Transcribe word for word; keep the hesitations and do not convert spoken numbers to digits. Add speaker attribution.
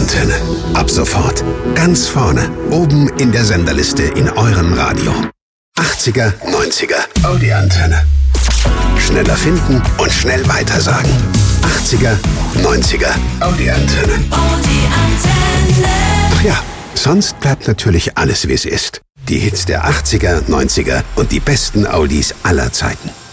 Speaker 1: Audi-Antenne. Ab sofort ganz vorne, oben in der Senderliste in eurem Radio. achtziger, neunziger Audi-Antenne. Schneller finden und schnell weitersagen. achtziger, neunziger Audi-Antenne.
Speaker 2: Audi-Antenne.
Speaker 1: Ach ja, sonst bleibt natürlich alles, wie es ist. Die Hits der achtziger, neunziger und die besten Audis aller Zeiten.